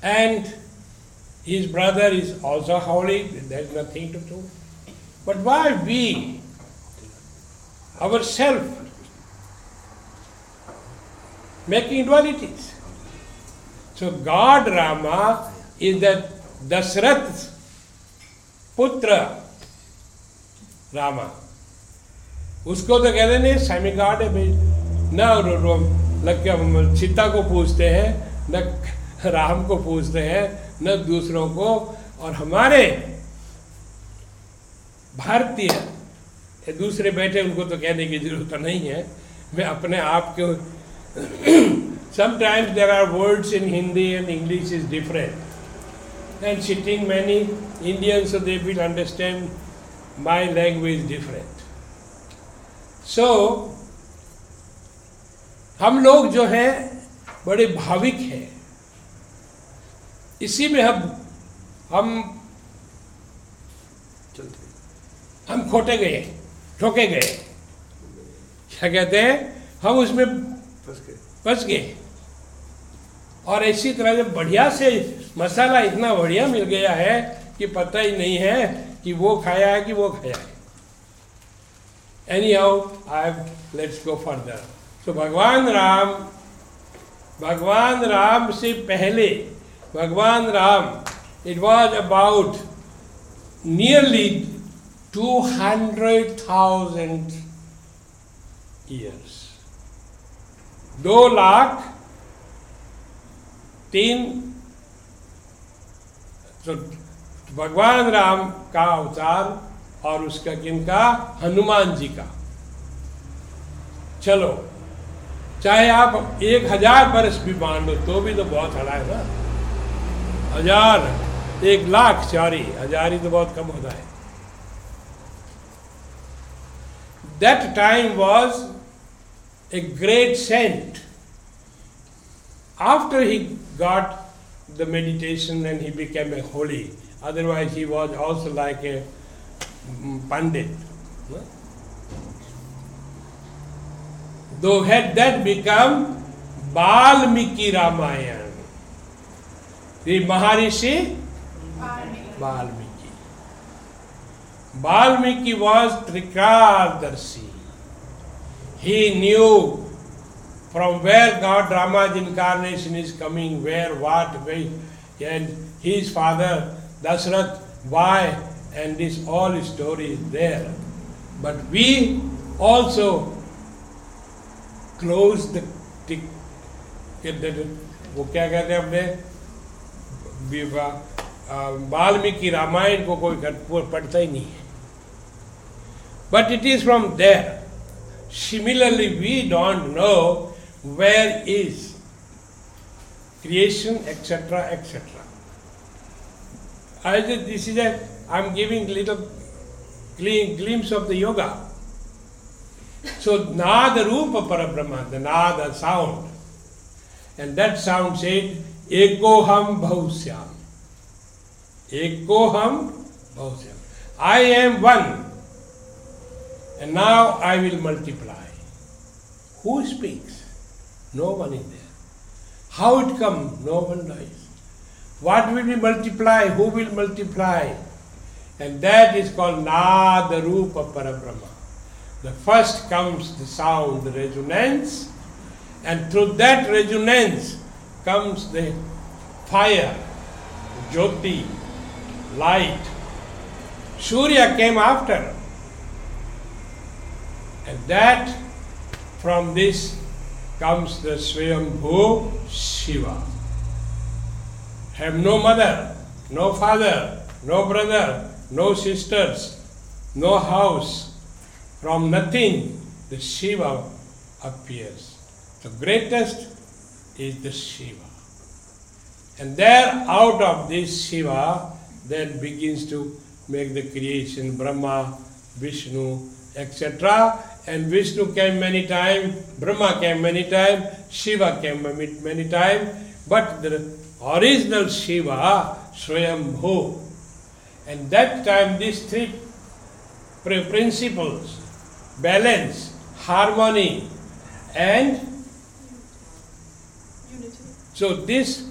and his brother is also holy, there is nothing to do. But why we, ourselves, making dualities? So God Rama is the Dasrath Putra Rama. उसको तो कहते नहीं semi God है भाई, न लग के सीता को पूछते हैं, न राम को पूछते हैं, न दूसरों को. और हमारे भारतीय दूसरे बैठे उनको तो कहने की जरूरत नहीं है. मैं अपने आप के sometimes there are words in Hindi and English is different, and sitting many Indians so they will understand my language different. So हम लोग जो हैं बड़े भाविक हैं, इसी में हम खोटे गए, ठोके गए, क्या कहते हैं, हम उसमें फंस गए. और इसी तरह जब बढ़िया से मसाला इतना बढ़िया मिल गया है कि पता ही नहीं है कि वो खाया है कि वो खाया है. Anyhow, let's go further. So भगवान राम से पहले, भगवान Ram, it was about nearly 200,000 years. 2,03,000. तो भगवान राम का अवतार और उसका किनका, हनुमान जी का. चलो चाहे आप 1,000 वर्ष भी मान लो तो भी तो बहुत हड़ा है ना. 1,000, 1,00,000, सॉरी 1,000 ही तो बहुत कम होता है. That time was a great saint. After he got the meditation and he became a holy, otherwise he was also like a pandit. Though had that become Valmiki Ramayana, the Maharishi Valmiki. Valmiki was Trikardarshi. He knew from where God Rama's incarnation is coming, where, what, where, and his father Dasrath, why, and this all story is there. But we also close the वो क्या कहते हैं अपने वाल्मीकि रामायण को कोई पढ़ता ही नहीं है. But it is from there. Similarly, we don't know where is creation, etc., etc. I'm giving little glimpse of the yoga. So, Nada Rupa Parabrahma, the Nada sound. And that sound said, Ekoham Bhausyam. Ekoham Bhausyam. I am one. And now I will multiply. Who speaks? No one is there. How it comes? No one knows. What will we multiply? Who will multiply? And that is called Nada Rupa Parabrahma. The first comes the sound, the resonance, and through that resonance comes the fire, Jyoti, light. Surya came after. And that, from this comes the Swayambhu Shiva. Have no mother, no father, no brother, no sisters, no house. From nothing, the Shiva appears. The greatest is the Shiva. And there, out of this Shiva, then begins to make the creation, Brahma, Vishnu, etc. And Vishnu came many times, Brahma came many times, Shiva came many times, but the original Shiva, Swayambhu. And that time these three principles, balance, harmony, and unity. so this